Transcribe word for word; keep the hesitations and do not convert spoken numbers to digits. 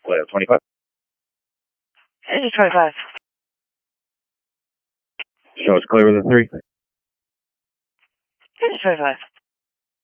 Well, twenty-five. This is twenty-five. Show us clear with a three. This is twenty-five.